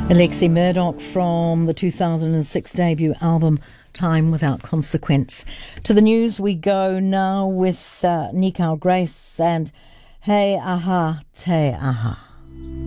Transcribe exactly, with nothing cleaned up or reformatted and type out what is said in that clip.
Alexi Murdoch from the two thousand six debut album Time Without Consequence. To the news we go now with uh, Nikau Grace and Hey Aha Te Aha.